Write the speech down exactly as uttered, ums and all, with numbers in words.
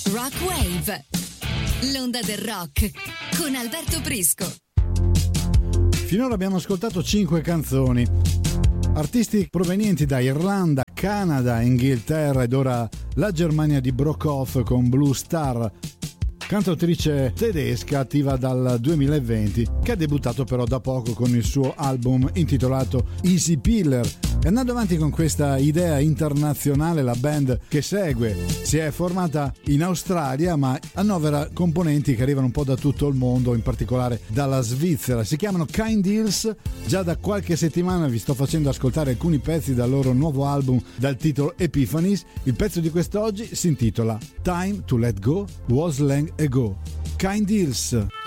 Rock Wave, l'onda del rock con Alberto Prisco. Finora abbiamo ascoltato cinque canzoni, artisti provenienti da Irlanda, Canada, Inghilterra ed ora la Germania di Brockhoff con Blue Star, cantautrice tedesca attiva dal duemilaventi, che ha debuttato però da poco con il suo album intitolato Easy Pillar. E andando avanti con questa idea internazionale, la band che segue si è formata in Australia ma annovera componenti che arrivano un po' da tutto il mondo, in particolare dalla Svizzera. Si chiamano Kind Deals, già da qualche settimana vi sto facendo ascoltare alcuni pezzi dal loro nuovo album dal titolo Epiphanies. Il pezzo di quest'oggi si intitola Time to Let Go Was Long Ago. Kind Deals.